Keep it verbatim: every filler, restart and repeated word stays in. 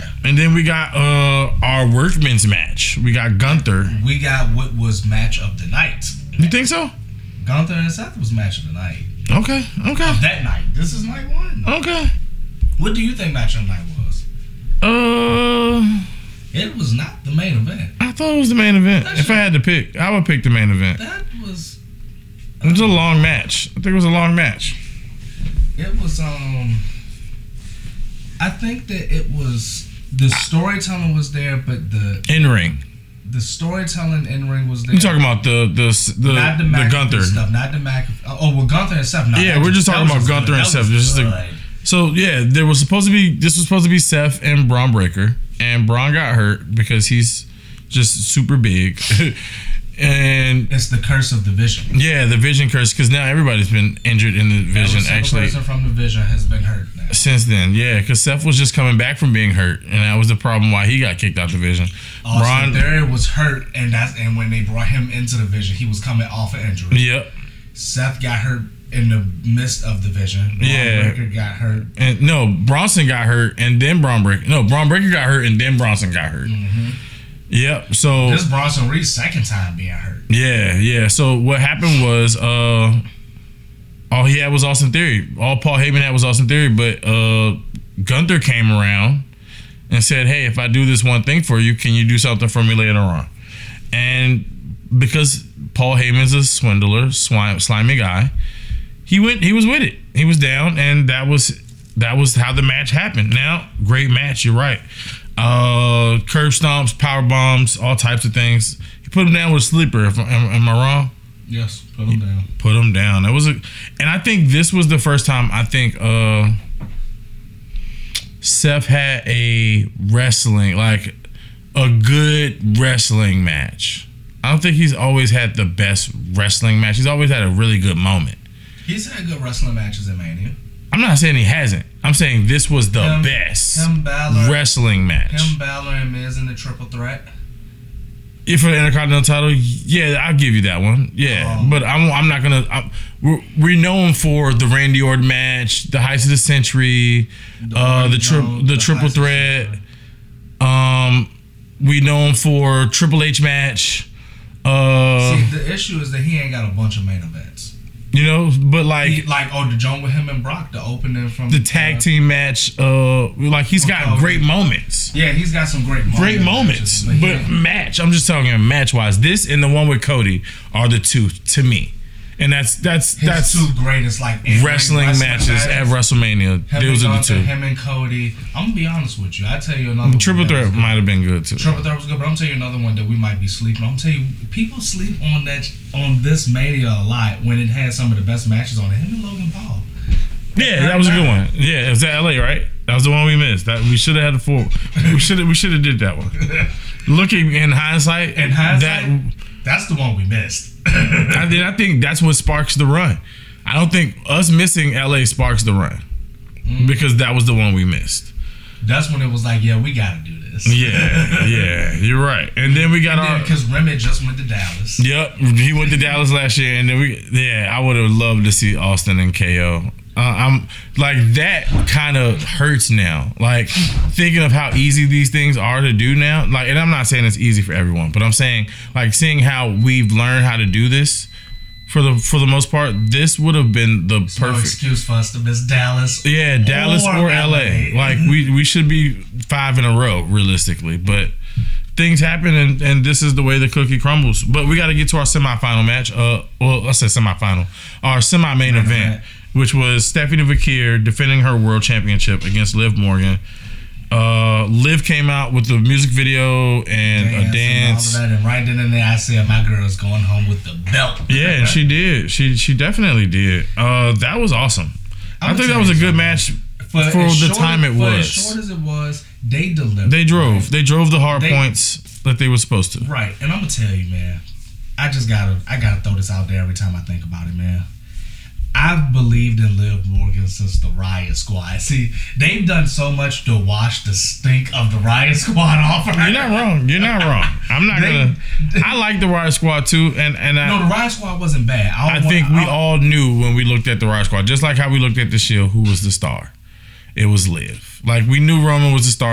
Yeah. And then we got uh, our workman's match. We got Gunther. We got what was match of the night. You think so? Gunther and Seth was match of the night. Okay. Okay. Of that night. This is night one. Okay. What do you think match of the night was? Uh, it was not the main event. I thought it was the main event. That's if I had to pick, I would pick the main event. That was. Uh, it was a long match. I think it was a long match. It was. Um. I think that it was the storytelling was there, but the in ring. The storytelling in ring was there. You talking about the the the, not the, the Gunther stuff, not the Mac. Oh well, Gunther and Seth. No, yeah, we're just talking about Gunther and Seth. Just the, so yeah, there was supposed to be this was supposed to be Seth and Braun Breaker, and Braun got hurt because he's just super big. And it's the curse of the Vision. Yeah, the Vision curse, because now everybody's been injured in the Vision. Every actually, person from the Vision has been hurt now. Since then, yeah, because Seth was just coming back from being hurt, and that was the problem why he got kicked out the Vision. Austin Theory was hurt, and that's and when they brought him into the Vision, he was coming off an injury. Yep. Seth got hurt in the midst of the Vision. Braun yeah. Breaker got hurt. And no, Bronson got hurt, and then Braun Breaker. No, Braun Breaker got hurt, and then Bronson got hurt. Mm-hmm. Yep. So this Bronson Reed's second time being hurt. Yeah, yeah. So what happened was, uh, all he had was Austin Theory. All Paul Heyman had was Austin Theory, but uh, Gunther came around and said, "Hey, if I do this one thing for you, can you do something for me later on?" And because Paul Heyman's a swindler, swine, slimy guy, he went. He was with it. He was down, and that was that was how the match happened. Now, great match. You're right. Uh, curb stomps, power bombs, all types of things. He put him down with a sleeper. If, am, am I wrong? Yes, put him down. Put him down. That was a, and I think this was the first time I think uh, Seth had a wrestling, like a good wrestling match. I don't think he's always had the best wrestling match. He's always had a really good moment. He's had good wrestling matches in Mania. I'm not saying he hasn't. I'm saying this was the him, best him Balor, wrestling match. Him, Balor, and Miz in the triple threat. If for the Intercontinental title, yeah, I'll give you that one. Yeah, um, but I'm, I'm not gonna. I'm, we're, we're known for the Randy Orton match, the Heights of the Century, the uh, the, tri- the, the triple threat. Um, we known for Triple H match. Uh, See, the issue is that he ain't got a bunch of main events. You know, but like, he, like oh, the joint with him and Brock, the opening from the tag uh, team match. Uh, like he's got Cody. great moments. Yeah, he's got some great moments. Great moments, matches, but, but match. I'm just talking match wise. This and the one with Cody are the two to me, and that's that's His that's two greatest like wrestling, wrestling matches match. at WrestleMania. Him Those are the two. Him and Cody. I'm gonna be honest with you. I tell you another. Triple Threat might have been good too. Triple Threat was good, but I'm tell you another one that we might be sleeping. I'm tell you, people sleep on that on this Mania a lot when it had some of the best matches on it. Him and Logan Paul. Yeah, that was a good one. Yeah, it was at L A, right? That was the one we missed. That we should have had the four. We should have. We should have did that one. Looking in hindsight, in hindsight, that, that's the one we missed. I did. I think that's what sparks the run. I don't think us missing L A sparks the run mm. because that was the one we missed. That's when it was like, yeah, we got to do this. Yeah, yeah, you're right. And then we got our because Remy just went to Dallas. Yep, he went to Dallas last year, and then we yeah, I would have loved to see Austin and K O. Uh, I'm like that kind of hurts now. Like thinking of how easy these things are to do now. Like, and I'm not saying it's easy for everyone, but I'm saying like seeing how we've learned how to do this for the for the most part. This would have been the There's perfect no excuse for us to miss Dallas. Yeah, Dallas or, or L A. Like we we should be five in a row realistically, but things happen, and, and this is the way the cookie crumbles. But we got to get to our semifinal match. Uh, well, let's say semifinal, our semi-main event. event. Which was Stephanie Vakir defending her world championship against Liv Morgan. Uh, Liv came out with the music video and dance a dance. And, all of that. And right then and there, I said, my girl's going home with the belt. Yeah, and she did. She she definitely did. Uh, that was awesome. I think that was a good match for, for the short, time it was. For as short as it was, they delivered. They drove. Right? They drove the hard they, points that they were supposed to. Right. And I'm going to tell you, man, I just got to I gotta throw this out there every time I think about it, man. I've believed in Liv Morgan since the Riot Squad. See, they've done so much to wash the stink of the Riot Squad off of her. You're not wrong. You're not wrong. I'm not they, gonna. I like the Riot Squad too, and and I, no, the Riot Squad wasn't bad. I, I think want, we I all knew when we looked at the Riot Squad, just like how we looked at the Shield, who was the star. It was Liv. Like we knew Roman was the star.